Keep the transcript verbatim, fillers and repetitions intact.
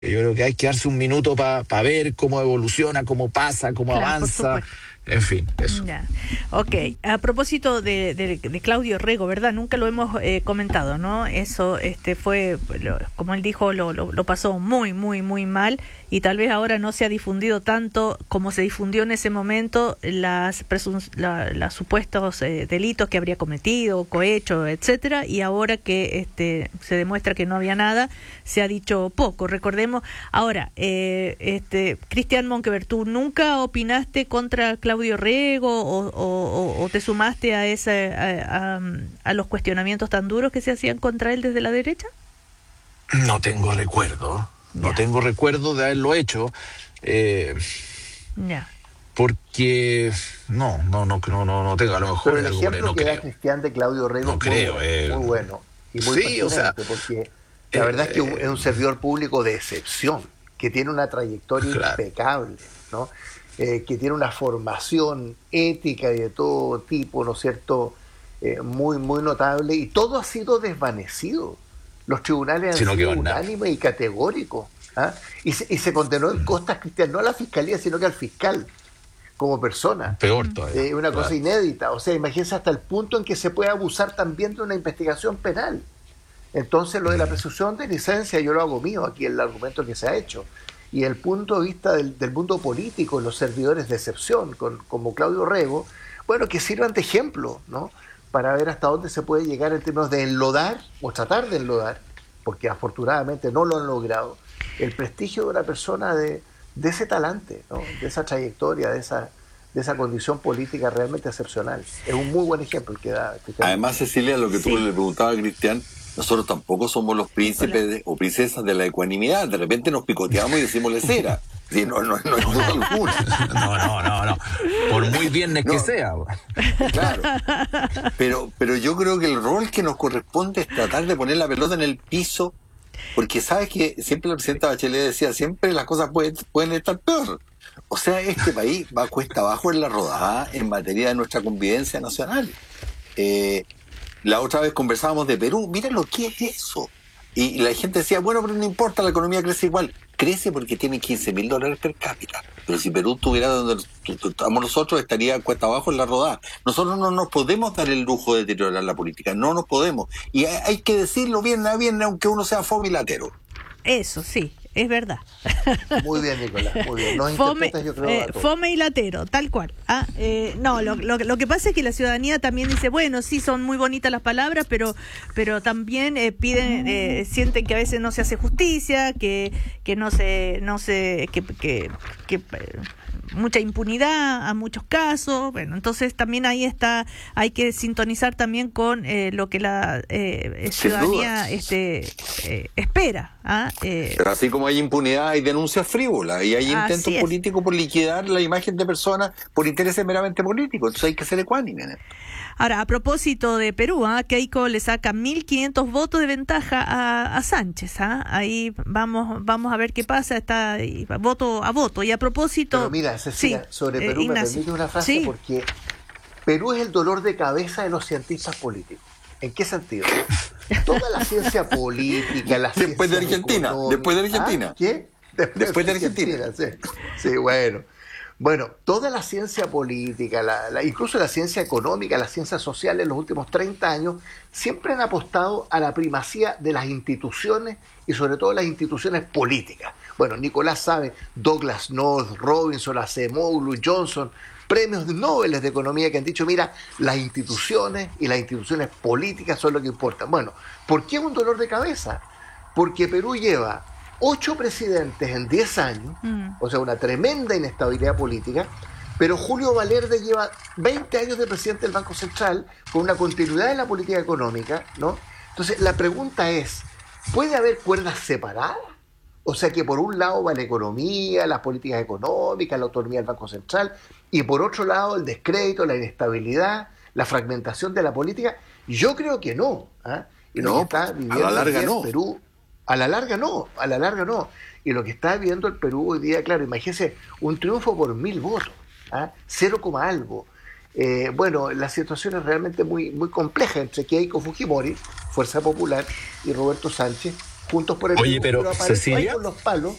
Yo creo que hay que darse un minuto para pa ver cómo evoluciona, cómo pasa, cómo Claro, por avanza. supuesto. En fin, eso. Ya. Ok, a propósito de, de, de Claudio Rego, ¿verdad? Nunca lo hemos eh, comentado, ¿no? Eso este fue, lo- como él dijo, lo, lo, lo pasó muy, muy, muy mal, y tal vez ahora no se ha difundido tanto como se difundió en ese momento las presun- la, las supuestos eh, delitos que habría cometido, cohecho, etcétera, y ahora que este se demuestra que no había nada, se ha dicho poco. Recordemos, ahora, eh, este Cristian Monkeberg, ¿tú nunca opinaste contra Claudio Rego o, o, o- o te sumaste a, ese, a, a, a los cuestionamientos tan duros que se hacían contra él desde la derecha? No tengo recuerdo, no Ya, tengo recuerdo de haberlo hecho, eh, ya. porque no, no, no, no, no, no tengo, a lo mejor Pero es el algo por ahí, ejemplo no que da creo, Cristian de Claudio Rego no es muy creo. bueno, Eh, muy bueno y muy sí, o sea, pertinente, porque la verdad es que un- es un eh, servidor público de excepción, que tiene una trayectoria claro. impecable, ¿no? Eh, que tiene una formación ética y de todo tipo, ¿no es cierto?, Eh, muy, muy notable, y todo ha sido desvanecido. Los tribunales han Si no sido quedó en nada. unánimes y categóricos, ¿ah? Y se, y se condenó en costas, Cristian, no a la fiscalía, sino que al fiscal, como persona. Peor Mm. todavía, Eh, una cosa claro. inédita. O sea, imagínense hasta el punto en que se puede abusar también de una investigación penal. Entonces, lo de la Mm. presunción de inocencia yo lo hago mío aquí, el argumento que se ha hecho. Y el punto de vista del, del mundo político, los servidores de excepción, con, como Claudio Rego, bueno, que sirvan de ejemplo, ¿no? Para ver hasta dónde se puede llegar en términos de enlodar, o tratar de enlodar, porque afortunadamente no lo han logrado, el prestigio de una persona de, de ese talante, ¿no? De esa trayectoria, de esa, de esa condición política realmente excepcional. Es un muy buen ejemplo el que da Cristian Además, Monkeberg. Cecilia, lo que tú Sí, le preguntabas a Cristian, nosotros tampoco somos los Nicolás. príncipes de- o princesas de la ecuanimidad. De repente nos picoteamos y decimos lecera. Sí, no, no, no hay duda alguna. No, no, no, no. Por muy viernes que No, sea. claro. Pero, pero yo creo que el rol que nos corresponde es tratar de poner la pelota en el piso, porque sabes que siempre la presidenta Bachelet decía, siempre las cosas pueden, pueden estar peor. O sea, este país va cuesta abajo en la rodada en materia de nuestra convivencia nacional. Eh, la otra vez conversábamos de Perú, mira lo que es eso. Y la gente decía, bueno, pero no importa, la economía crece igual. Crece porque tiene quince mil dólares per cápita. Pero si Perú tuviera donde estamos nosotros, estaría cuesta abajo en la rodada. Nosotros no nos podemos dar el lujo de deteriorar la política, no nos podemos. Y hay, hay que decirlo bien a bien, aunque uno sea fomilatero. Eso sí, es verdad. Muy bien, Nicolás, muy bien. Nos Fome, interpretas, yo creo, eh, a todos. fome y latero, tal cual. Ah, eh, no, lo, lo, lo que pasa es que la ciudadanía también dice, bueno, sí, son muy bonitas las palabras, pero pero también eh, piden, eh, sienten que a veces no se hace justicia, que que no se, no se, que, que, que eh, mucha impunidad a muchos casos. Bueno, entonces también ahí está, hay que sintonizar también con eh, lo que la eh, Sin ciudadanía duda. este eh, espera. ¿Ah? Eh, Pero así como hay impunidad, hay denuncias frívolas y hay intentos así es. políticos por liquidar la imagen de personas por intereses meramente políticos. Entonces hay que ser ecuánime. Ahora, a propósito de Perú, ¿ah? Keiko le saca mil quinientos votos de ventaja a, a Sánchez. ¿ah? Ahí vamos vamos a ver qué pasa, está ahí, voto a voto. Y a propósito... Pero mira, Cecilia, sí, sobre eh, Perú, me Ignacio. permite una frase, Sí. porque Perú es el dolor de cabeza de los cientistas políticos. ¿En qué sentido? Toda la ciencia política, la ciencia Después de Argentina, después de Argentina. ¿Ah? ¿Qué? Después, Después de Argentina. Sí, sí, bueno. Bueno, toda la ciencia política, la, la, incluso la ciencia económica, las ciencias sociales en los últimos treinta años, siempre han apostado a la primacía de las instituciones y sobre todo las instituciones políticas. Bueno, Nicolás sabe, Douglas North, Robinson, Acemoglu, Johnson, premios Nobel de economía que han dicho, mira, las instituciones y las instituciones políticas son lo que importan. Bueno, ¿por qué es un dolor de cabeza? Porque Perú lleva ocho presidentes en diez años, Mm. o sea, una tremenda inestabilidad política, pero Julio Valerde lleva veinte años de presidente del Banco Central con una continuidad en la política económica, ¿no? Entonces, la pregunta es, ¿puede haber cuerdas separadas? O sea, que por un lado va la economía, las políticas económicas, la autonomía del Banco Central, y por otro lado el descrédito, la inestabilidad, la fragmentación de la política. Yo creo que no. ¿eh? Y lo No, que está a viviendo la larga hoy día no. el Perú, a la larga no, a la larga no. Y lo que está viviendo el Perú hoy día, claro, imagínense, un triunfo por mil votos, ¿ah? cero coma algo. Eh, bueno, la situación es realmente muy, muy compleja entre Keiko Fujimori, Fuerza Popular, y Roberto Sánchez, Juntos por el Oye, Perú, pero, aparezco ahí Cecilia. con los palos